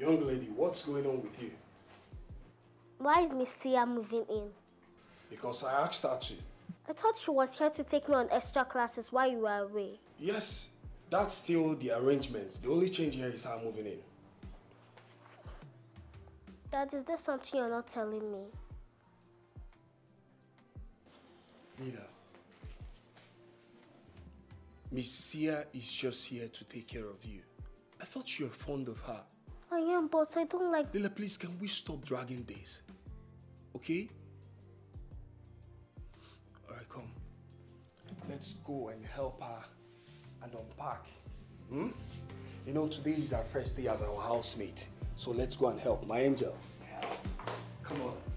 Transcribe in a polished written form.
Young lady, what's going on with you? Why is Miss Sia moving in? Because I asked her to. I thought she was here to take me on extra classes while you were away. Yes, that's still the arrangement. The only change here is her moving in. Dad, is there something you're not telling me? Nina, Miss Sia is just here to take care of you. I thought you were fond of her. I am, but I don't like... Lila, please, can we stop dragging this? Okay? Alright, come. Let's go and help her and unpack. You know, today is our first day as our housemate. So let's go and help. My angel. Come on.